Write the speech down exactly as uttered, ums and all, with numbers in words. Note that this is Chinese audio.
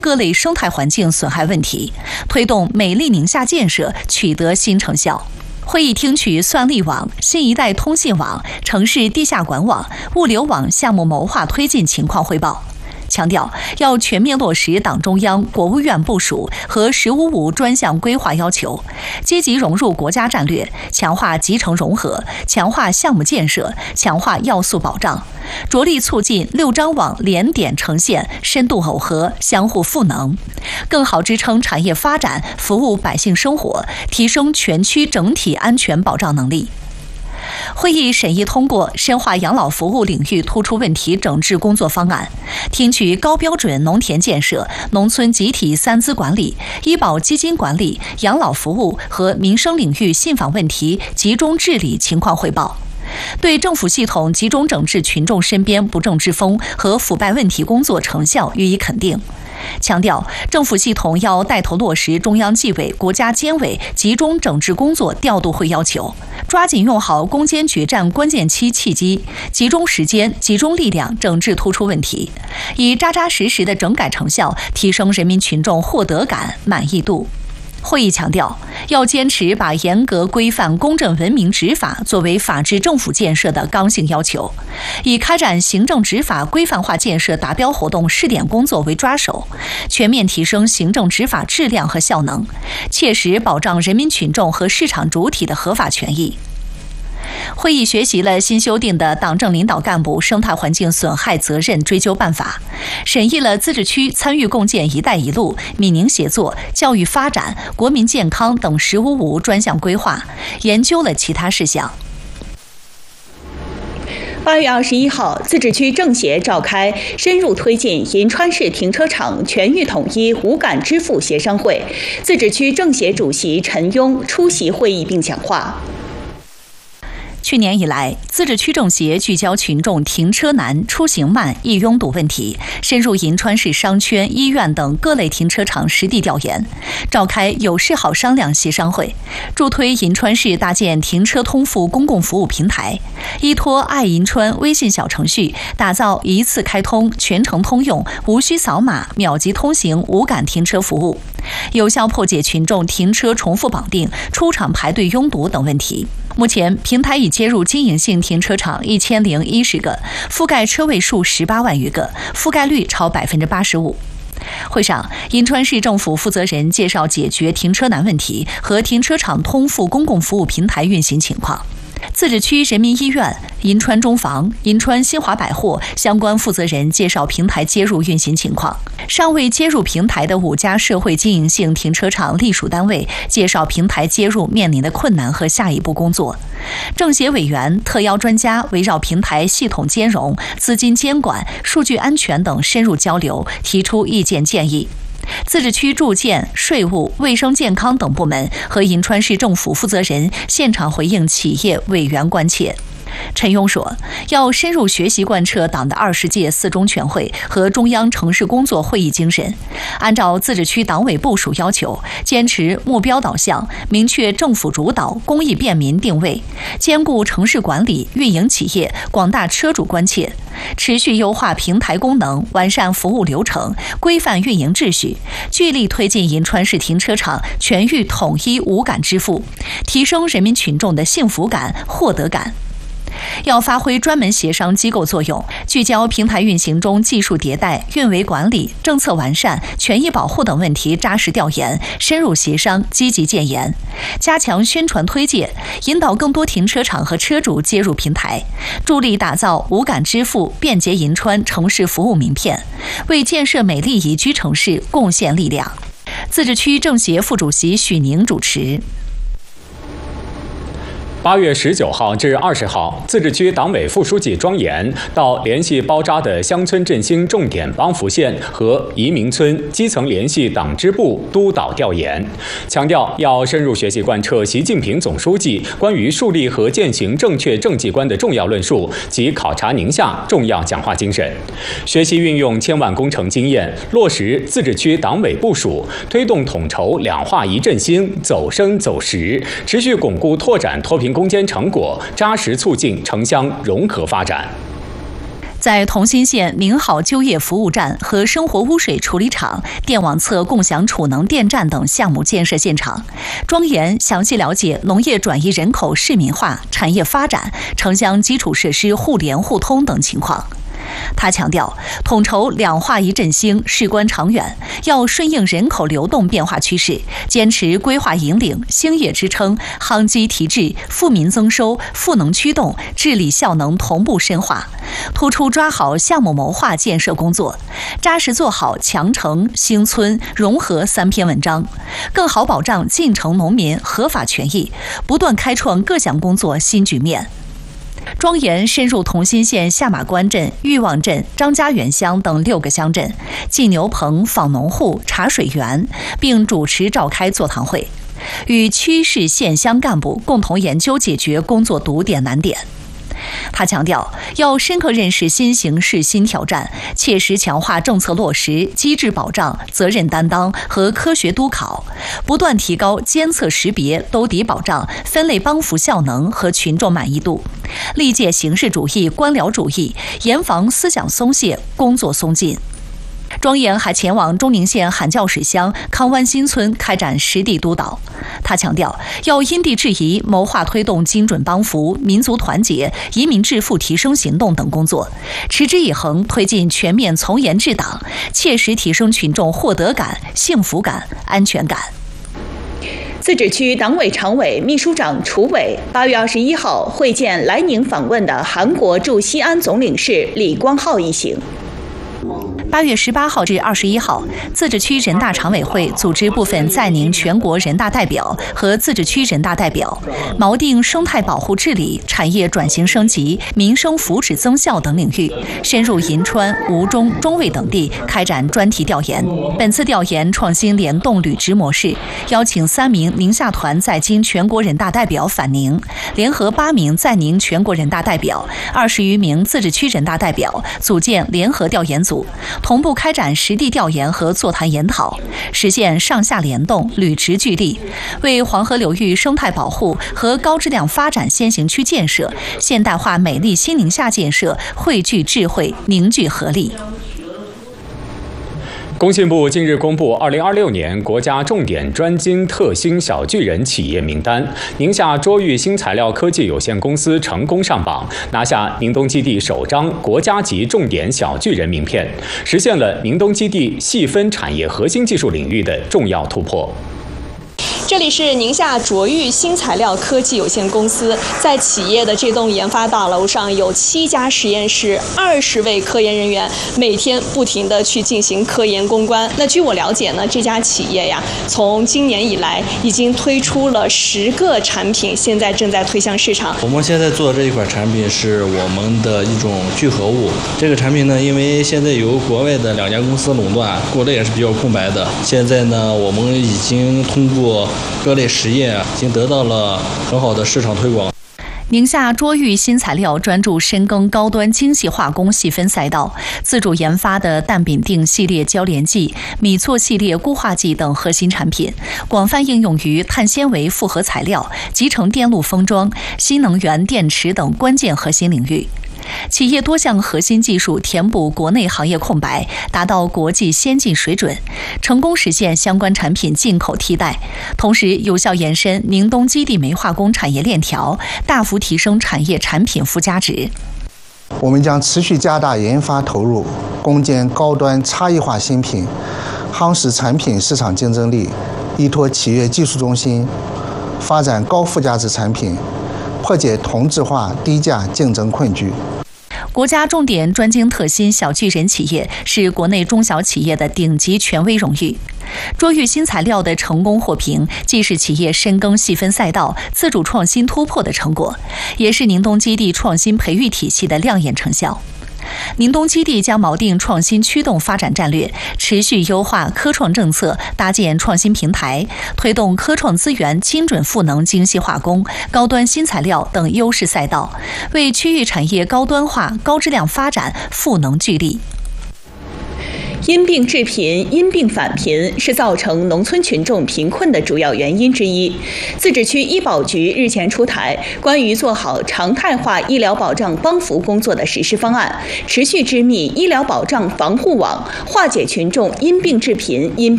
各类生态环境损害问题，推动美丽宁夏建设取得新成效。会议听取算力网、新一代通信网、城市地下管网、物流网项目谋划推进情况汇报，强调要全面落实党中央、国务院部署和“十五五”专项规划要求，积极融入国家战略，强化集成融合，强化项目建设，强化要素保障，着力促进六张网联点呈现、深度耦合、相互赋能，更好支撑产业发展，服务百姓生活，提升全区整体安全保障能力。会议审议通过深化养老服务领域突出问题整治工作方案，听取高标准农田建设、农村集体三资管理、医保基金管理、养老服务和民生领域信访问题集中治理情况汇报，对政府系统集中整治群众身边不正之风和腐败问题工作成效予以肯定，强调政府系统要带头落实中央纪委、国家监委集中整治工作调度会要求，抓紧用好攻坚决战关键期契机，集中时间、集中力量整治突出问题，以扎扎实实的整改成效提升人民群众获得感、满意度。会议强调，要坚持把严格规范、公正文明执法作为法治政府建设的刚性要求，以开展行政执法规范化建设达标活动试点工作为抓手，全面提升行政执法质量和效能，切实保障人民群众和市场主体的合法权益。会议学习了新修订的《党政领导干部生态环境损害责任追究办法》，审议了自治区参与共建“一带一路”、闽宁协作、教育发展、国民健康等“十五五”专项规划，研究了其他事项。 八月二十一号，自治区政协召开深入推进银川市停车场全域统一无感支付协商会，自治区政协主席陈庸出席会议并讲话。 去年以来，自治区政协聚焦群众停车难、出行慢、易拥堵问题，深入银川市商圈、医院等各类停车场实地调研，召开有事好商量协商会，助推银川市搭建停车通付公共服务平台，依托爱银川微信小程序，打造一次开通、全程通用、无需扫码、秒级通行无感停车服务，有效破解群众停车重复绑定、出厂排队拥堵等问题。目前，平台已接入经营性停车场一千零一十个，覆盖车位数十八万余个，覆盖率超百分之八十五。会上，银川市政府负责人介绍解决停车难问题和停车场通付公共服务平台运行情况。自治区人民医院、银川中房、银川新华百货相关负责人介绍平台接入运行情况。尚未接入平台的五家社会经营性停车场隶属单位介绍平台接入面临的困难和下一步工作。政协委员、特邀专家围绕平台系统兼容、资金监管、数据安全等深入交流，提出意见建议。自治区住建、税务、卫生健康等部门和银川市政府负责人现场回应企业委员关切。陈庸说，要深入学习贯彻党的二十届四中全会和中央城市工作会议精神，按照自治区党委部署要求，坚持目标导向，明确政府主导、公益便民定位，兼顾城市管理、运营企业、广大车主关切，持续优化平台功能，完善服务流程，规范运营秩序，聚力推进银川市停车场全域统一无感支付，提升人民群众的幸福感、获得感。要发挥专门协商机构作用，聚焦平台运行中技术迭代、运维管理、政策完善、权益保护等问题扎实调研，深入协商，积极建言，加强宣传推介，引导更多停车场和车主接入平台，助力打造无感支付便捷银川城市服务名片，为建设美丽宜居城市贡献力量。自治区政协副主席许宁主持。 八月十九号至二十号，自治区党委副书记庄严到联系包扎的乡村振兴重点帮扶县和移民村基层联系党支部督导调研，强调要深入学习贯彻习近平总书记关于树立和践行正确政绩观的重要论述及考察宁夏重要讲话精神，学习运用千万工程经验，落实自治区党委部署，推动统筹两化一振兴走深走实，持续巩固拓展脱贫攻坚成果，扎实促进城乡融合发展。 在同心县宁好就业服务站和生活污水处理厂、电网测共享储能电站等项目建设现场，庄严详细了解农业转移人口市民化、产业发展、城乡基础设施互联互通等情况。他强调，统筹两化一振兴事关长远，要顺应人口流动变化趋势，坚持规划引领、兴业支撑、夯基提质、富民增收、赋能驱动、治理效能同步深化，突出抓好项目谋划建设工作，扎实做好强城、兴村、融合三篇文章，更好保障进城农民合法权益，不断开创各项工作新局面。庄严深入同心县下马关镇、裕旺镇、张家园乡等六个乡镇，进牛棚、访农户、查水源，并主持召开座谈会，与区市县乡干部共同研究解决工作堵点难点。他强调，要深刻认识新形势新挑战，切实强化政策落实、机制保障、责任担当和科学督考，不断提高监测识别、兜底保障、分类帮扶效能和群众满意度，力戒形式主义、官僚主义，严防思想松懈、工作松劲。庄严还前往中宁县喊教水乡康湾新村开展实地督导。他强调，要因地制宜谋划推动精准帮扶、民族团结、移民致富提升行动等工作，持之以恒推进全面从严治党，切实提升群众获得感、幸福感、安全感。 自治区党委常委、秘书长楚伟八月二十一号会见来宁访问的韩国驻西安总领事李光浩一行。 八月十八号至二十一号，自治区人大常委会组织部分在宁全国人大代表和自治区人大代表，锚定生态保护治理、产业转型升级、民生福祉增效等领域，深入银川、吴中、中卫等地开展专题调研。本次调研创新联动履职模式，邀请三名宁夏团在京全国人大代表返宁，联合八名在宁全国人大代表、二十余名自治区人大代表，组建联合调研组，同步开展实地调研和座谈研讨，实现上下联动、履职俱力，为黄河流域生态保护和高质量发展先行区建设、现代化美丽新宁夏建设汇聚智慧、凝聚合力。 工信部近日公布二零二六年国家重点专精特新小巨人企业名单，宁夏卓裕新材料科技有限公司成功上榜，拿下宁东基地首张国家级重点小巨人名片，实现了宁东基地细分产业核心技术领域的重要突破。 这里是宁夏卓裕新材料科技有限公司，在企业的这栋研发大楼上有七家实验室，二十位科研人员，每天不停地去进行科研攻关。那据我了解呢，这家企业呀，从今年以来已经推出了十个产品，现在正在推向市场。 我们现在做的这一款产品是我们的一种聚合物。这个产品呢，因为现在由国外的两家公司垄断，国内也是比较空白的。现在呢，我们已经通过各类实验已经得到了很好的市场推广。 宁夏卓裕新材料专注深耕高端精细化工细分赛道，自主研发的氮丙定系列交联剂、米唑系列固化剂等核心产品，广泛应用于碳纤维复合材料、集成电路封装、新能源电池等关键核心领域。企业多项核心技术填补国内行业空白，达到国际先进水准，成功实现相关产品进口替代，同时有效延伸宁东基地煤化工产业链条，大幅提升产业产品附加值。 我们将持续加大研发投入，攻坚高端差异化新品，夯实产品市场竞争力，依托企业技术中心，发展高附加值产品，破解同质化低价竞争困局。 国家重点专精特新小巨人企业是国内中小企业的顶级权威荣誉。卓裕新材料的成功获评，既是企业深耕细分赛道、自主创新突破的成果，也是宁东基地创新培育体系的亮眼成效。宁东基地将锚定创新驱动发展战略，持续优化科创政策，搭建创新平台，推动科创资源精准赋能精细化工、高端新材料等优势赛道，为区域产业高端化、高质量发展赋能聚力。 因病致贫、因病返贫是造成农村群众贫困的主要原因之一。自治区医保局日前出台关于做好常态化医疗保障帮扶工作的实施方案，持续织密医疗保障防护网，化解群众因病致贫、因病